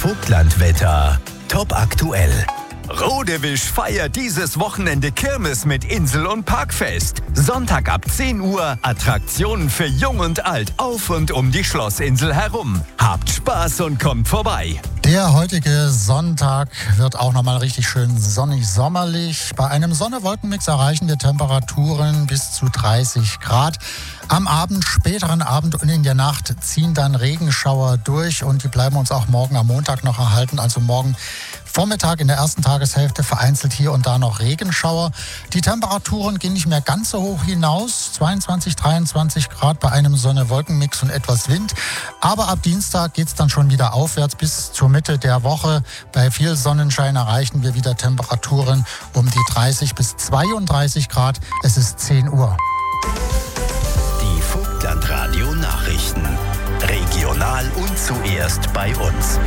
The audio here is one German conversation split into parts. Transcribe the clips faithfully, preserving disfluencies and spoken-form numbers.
Vogtlandwetter. Top aktuell. Rodewisch feiert dieses Wochenende Kirmes mit Insel- und Parkfest. Sonntag ab zehn Uhr Attraktionen für Jung und Alt auf und um die Schlossinsel herum. Habt Spaß und kommt vorbei. Der heutige Sonntag wird auch nochmal richtig schön sonnig-sommerlich. Bei einem Sonne-Wolken-Mix erreichen wir Temperaturen bis zu dreißig Grad. Am Abend, späteren Abend und in der Nacht ziehen dann Regenschauer durch und die bleiben uns auch morgen am Montag noch erhalten. Also morgen Vormittag in der ersten Tageshälfte vereinzelt hier und da noch Regenschauer. Die Temperaturen gehen nicht mehr ganz so hoch hinaus, zweiundzwanzig, dreiundzwanzig Grad bei einem Sonne-Wolken-Mix und etwas Wind. Aber ab Dienstag geht es dann schon wieder aufwärts bis zur Mitte der Woche. Bei viel Sonnenschein erreichen wir wieder Temperaturen um die dreißig bis zweiunddreißig Grad. Es ist zehn Uhr. Die Vogtlandradio Nachrichten. Regional und zuerst bei uns.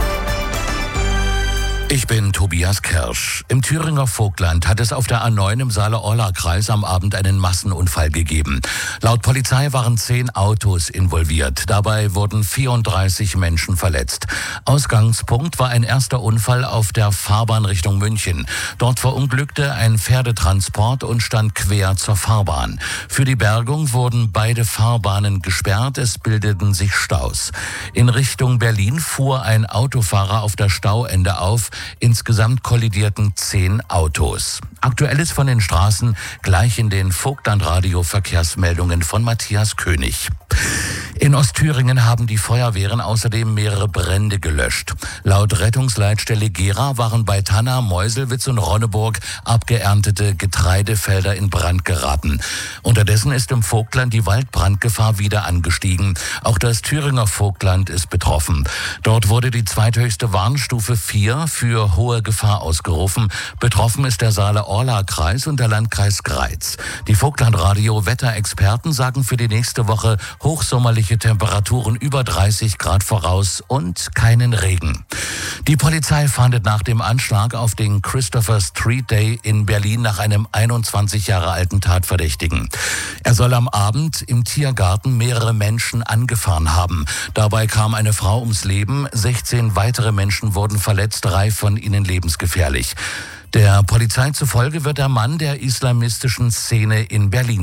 Ich bin Tobias Kirsch. Im Thüringer Vogtland hat es auf der A neun im Saale-Orla-Kreis am Abend einen Massenunfall gegeben. Laut Polizei waren zehn Autos involviert. Dabei wurden vierunddreißig Menschen verletzt. Ausgangspunkt war ein erster Unfall auf der Fahrbahn Richtung München. Dort verunglückte ein Pferdetransport und stand quer zur Fahrbahn. Für die Bergung wurden beide Fahrbahnen gesperrt. Es bildeten sich Staus. In Richtung Berlin fuhr ein Autofahrer auf der Stauende auf. Insgesamt kollidierten zehn Autos. Aktuelles von den Straßen gleich in den Vogtlandradio-Verkehrsmeldungen von Matthias König. In Ostthüringen haben die Feuerwehren außerdem mehrere Brände gelöscht. Laut Rettungsleitstelle Gera waren bei Tanna, Meuselwitz und Ronneburg abgeerntete Getreidefelder in Brand geraten. Unterdessen ist im Vogtland die Waldbrandgefahr wieder angestiegen. Auch das Thüringer Vogtland ist betroffen. Dort wurde die zweithöchste Warnstufe vier für hohe Gefahr ausgerufen. Betroffen ist der Saale-Orla-Kreis und der Landkreis Greiz. Die Vogtlandradio-Wetterexperten sagen für die nächste Woche hochsommerliche Temperaturen über dreißig Grad voraus und keinen Regen. Die Polizei fahndet nach dem Anschlag auf den Christopher Street Day in Berlin nach einem einundzwanzig Jahre alten Tatverdächtigen. Er soll am Abend im Tiergarten mehrere Menschen angefahren haben. Dabei kam eine Frau ums Leben, sechzehn weitere Menschen wurden verletzt, drei von ihnen lebensgefährlich. Der Polizei zufolge wird der Mann der islamistischen Szene in Berlin